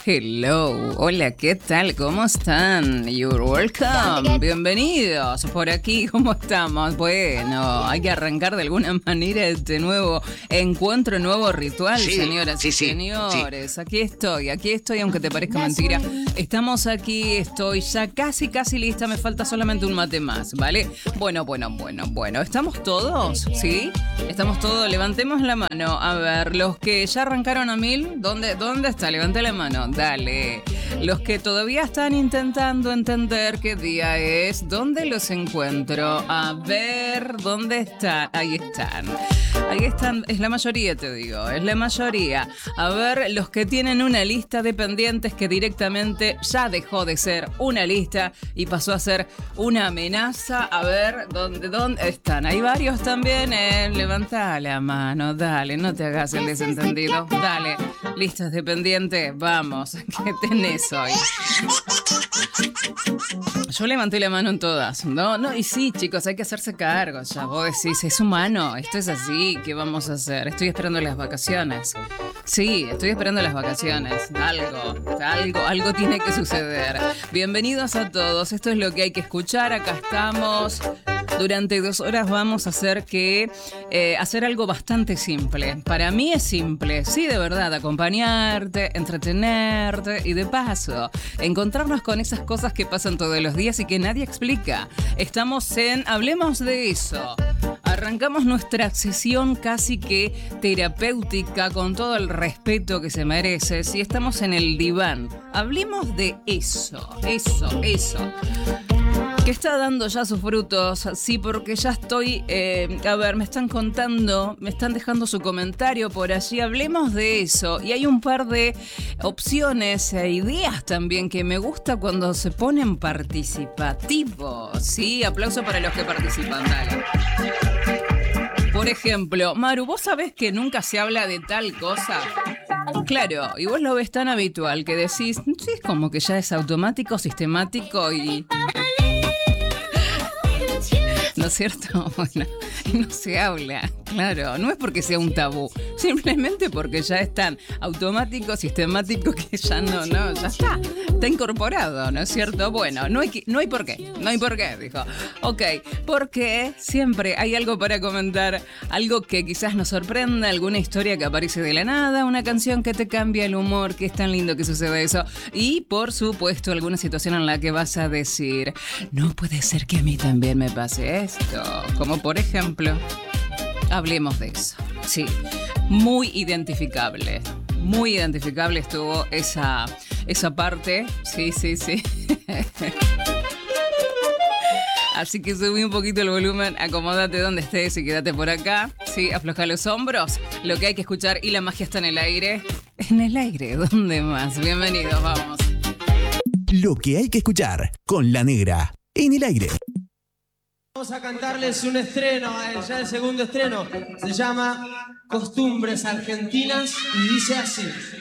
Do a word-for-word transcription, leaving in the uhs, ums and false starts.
Hello, hola, ¿qué tal? ¿Cómo están? You're welcome, bienvenidos por aquí, ¿cómo estamos? Bueno, hay que arrancar de alguna manera este nuevo encuentro, nuevo ritual, sí, señoras sí, y sí, señores. sí. Aquí estoy, aquí estoy, aunque te parezca mentira. Estamos aquí, estoy ya casi, casi lista, me falta solamente un mate más, ¿vale? Bueno, bueno, bueno, bueno, ¿estamos todos? ¿Sí? ¿Estamos todos? Levantemos la mano, a ver, los que ya arrancaron a mil, ¿dónde, dónde está? Levante la mano. Dale. Los que todavía están intentando entender qué día es, ¿dónde los encuentro? A ver, ¿dónde están? Ahí están. Ahí están, es la mayoría, te digo, es la mayoría. A ver, los que tienen una lista de pendientes que directamente ya dejó de ser una lista y pasó a ser una amenaza. A ver, ¿dónde, dónde están? Hay varios también, eh. Levanta la mano, dale, no te hagas el desentendido. Dale, listas de pendientes, vamos, ¿qué tenés hoy? Yo levanté la mano en todas. No, no, y sí, chicos, hay que hacerse cargo. Ya vos decís, es humano, esto es así, ¿qué vamos a hacer? Estoy esperando las vacaciones. Sí, estoy esperando las vacaciones. Algo, algo, algo tiene que suceder. Bienvenidos a todos. Esto es lo que hay que escuchar. Acá estamos. Durante dos horas vamos a hacer que eh, hacer algo bastante simple. Para mí es simple, sí, de verdad, acompañarte, entretenerte y de paso encontrarnos con esas cosas que pasan todos los días y que nadie explica. Estamos en Hablemos de Eso. Arrancamos nuestra sesión casi que terapéutica con todo el respeto que se merece. Si estamos en el diván, hablemos de eso, eso, eso. Que está dando ya sus frutos, sí, porque ya estoy, eh, a ver, me están contando, me están dejando su comentario por allí, hablemos de eso, y hay un par de opciones e ideas también que me gusta cuando se ponen participativos, sí, aplauso para los que participan, dale. Por ejemplo, Maru, ¿vos sabés que nunca se habla de tal cosa? Claro, y vos lo ves tan habitual que decís, sí, es como que ya es automático, sistemático y... ¿No es cierto? Bueno, no se habla, claro, no es porque sea un tabú, simplemente porque ya es tan automático, sistemático que ya no, no, ya está, está incorporado, ¿no es cierto? Bueno, no hay, que, no hay por qué, no hay por qué, dijo. Ok, porque siempre hay algo para comentar, algo que quizás nos sorprenda, alguna historia que aparece de la nada, una canción que te cambia el humor, que es tan lindo que sucede eso, y por supuesto alguna situación en la que vas a decir, no puede ser que a mí también me pase esto, como por ejemplo, hablemos de eso. Sí, muy identificable, muy identificable estuvo esa, esa parte, sí, sí, sí. Así que subí un poquito el volumen, acomódate donde estés y quédate por acá. Sí, afloja los hombros, lo que hay que escuchar y la magia está en el aire. En el aire, ¿dónde más? Bienvenidos, vamos. Lo que hay que escuchar con La Negra, en el aire. Vamos a cantarles un estreno, ya el segundo estreno. Se llama Costumbres Argentinas y dice así.